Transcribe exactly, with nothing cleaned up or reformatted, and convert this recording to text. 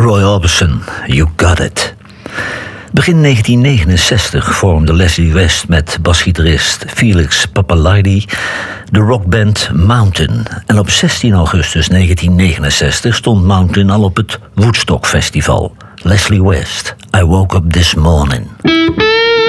Roy Orbison, You Got It. Begin negentien negenenzestig vormde Leslie West met basgitarist Felix Pappalardi de rockband Mountain. En op zestien augustus negentien negenenzestig stond Mountain al op het Woodstock Festival. Leslie West, I Woke Up This Morning.